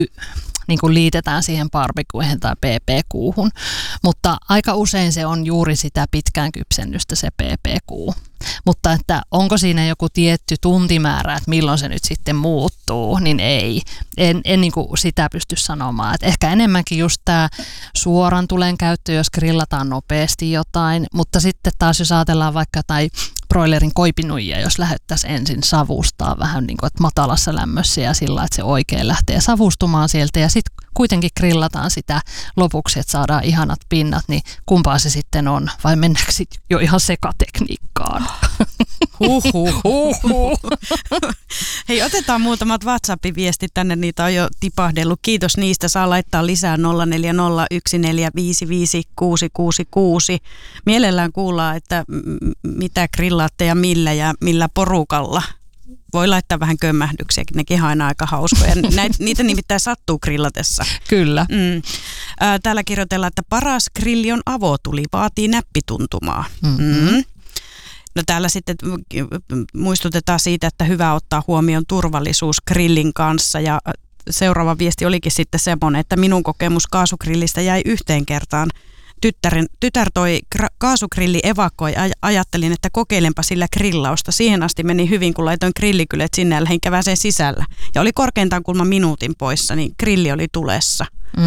niin kuin liitetään siihen barbecuehen tai PPQ:hun, mutta aika usein se on juuri sitä pitkään kypsennystä se PPQ. Mutta että onko siinä joku tietty tuntimäärä, että milloin se nyt sitten muuttuu, niin ei. En niin kuin sitä pysty sanomaan. Että ehkä enemmänkin just tämä suoran tulen käyttö, jos grillataan nopeasti jotain, mutta sitten taas jos ajatellaan vaikka jotain broilerin koipinuijia, jos lähdettäisiin ensin savustaa vähän niin kuin, että matalassa lämmössä ja sillä, että se oikein lähtee savustumaan sieltä ja sitten kuitenkin grillataan sitä lopuksi, että saadaan ihanat pinnat, niin kumpaa se sitten on vai mennäänkö sitten jo ihan sekatekniikkaan? Hei, otetaan muutamat WhatsApp-viestit tänne, niitä on jo tipahdellut. Kiitos niistä, saa laittaa lisää 0401455666. Mielellään kuullaan, että mitä grillaatte ja millä porukalla. Voi laittaa vähän kömmähdyksiäkin, nekin on aina aika hauskoja. Niitä nimittäin sattuu grillatessa. Kyllä. Täällä kirjoitellaan, että paras grilli on avotuli, vaatii näppituntumaa. No täällä sitten muistutetaan siitä, että hyvä ottaa huomioon turvallisuus grillin kanssa ja seuraava viesti olikin sitten semmoinen, että minun kokemus kaasugrillistä jäi yhteen kertaan. Tytär toi kaasugrilli evakoi, ajattelin, että kokeilenpa sillä grillausta. Siihen asti meni hyvin, kun laitoin grillikyljet sinne ja lähdin käväseen sisällä. Ja oli korkeintaan kulma minuutin poissa, niin grilli oli tulessa.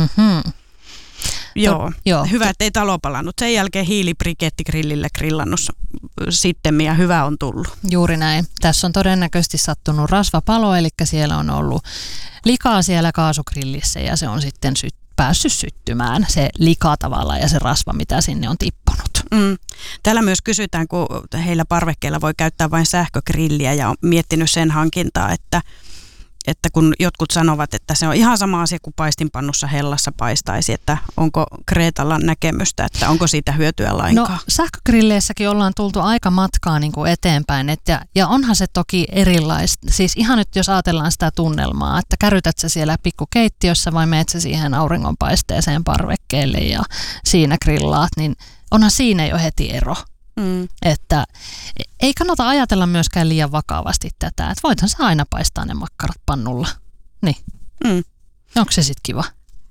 Joo. Hyvä, ettei talo palannut. Sen jälkeen hiilibrikettigrillillä grillannut sittemmin ja hyvä on tullut. Juuri näin. Tässä on todennäköisesti sattunut rasvapalo, eli siellä on ollut likaa siellä kaasugrillissä ja se on sitten päässyt syttymään, se lika tavallaan ja se rasva, mitä sinne on tippunut. Täällä myös kysytään, kun heillä parvekkeilla voi käyttää vain sähkögrilliä ja on miettinyt sen hankintaa, että kun jotkut sanovat, että se on ihan sama asia kuin paistinpannussa hellassa paistaisi, että onko Kreetalla näkemystä, että onko siitä hyötyä lainkaan? No sähkögrilleissäkin ollaan tultu aika matkaa niin kuin eteenpäin, ja onhan se toki erilaista. Siis ihan nyt jos ajatellaan sitä tunnelmaa, että kärytät sä siellä pikkukeittiössä vai meet sä siihen auringonpaisteeseen parvekkeelle ja siinä grillaat, niin onhan siinä jo heti ero. Että ei kannata ajatella myöskään liian vakavasti tätä, että voithan sä aina paistaa ne makkarat pannulla. Niin. Onko se sitten kiva?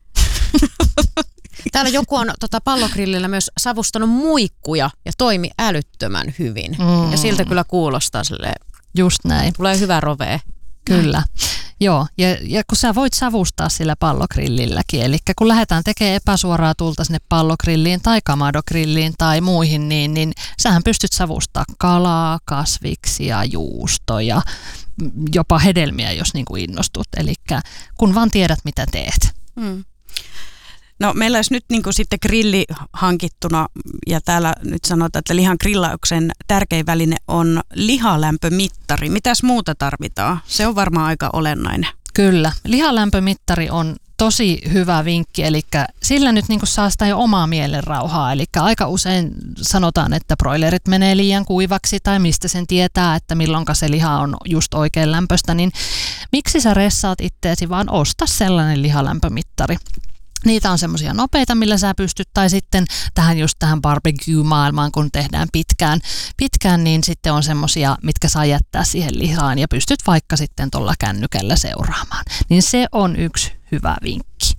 Täällä joku on pallogrillillä myös savustanut muikkuja ja toimi älyttömän hyvin. Ja siltä kyllä kuulostaa silleen. Just näin. Tulee hyvä rovee. Kyllä. Joo, ja kun sä voit savustaa sillä pallogrillilläkin, eli kun lähdetään tekemään epäsuoraa tulta sinne pallogrilliin tai kamadogrilliin tai muihin, niin sähän pystyt savustamaan kalaa, kasviksia, juustoja, jopa hedelmiä, jos niin kuin innostut. Eli kun vaan tiedät, mitä teet. No meillä olisi nyt niin kuin sitten grilli hankittuna ja täällä nyt sanotaan, että lihan grillauksen tärkein väline on lihalämpömittari. Mitäs muuta tarvitaan? Se on varmaan aika olennainen. Kyllä. Lihalämpömittari on tosi hyvä vinkki, eli sillä nyt niin kuin saa sitä jo omaa mielenrauhaa. Eli aika usein sanotaan, että broilerit menee liian kuivaksi tai mistä sen tietää, että milloinka se liha on just oikein lämpöistä, niin miksi sä ressaat itteesi, vaan osta sellainen lihalämpömittari. Niitä on semmoisia nopeita, millä sä pystyt, tai sitten tähän barbecue-maailmaan, kun tehdään pitkään, niin sitten on semmoisia, mitkä saa jättää siihen lihaan ja pystyt vaikka sitten tuolla kännykällä seuraamaan. Niin se on yksi hyvä vinkki.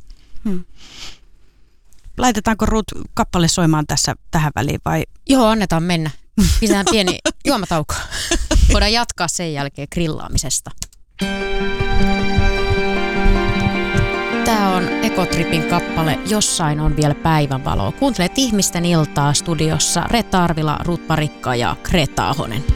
Laitetaanko Ruut kappale soimaan tähän väliin vai? Joo, annetaan mennä. Pistetään pieni juomatauko. Voidaan jatkaa sen jälkeen grillaamisesta. Tämä on Ekotripin kappale Jossain on vielä päivänvaloa. Kuuntelet Ihmisten iltaa studiossa Reetta Arvila, Ruut Parikka ja Kreta Ahonen.